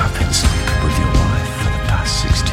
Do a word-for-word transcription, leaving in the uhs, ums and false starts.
I've been sleeping with your wife for the past sixty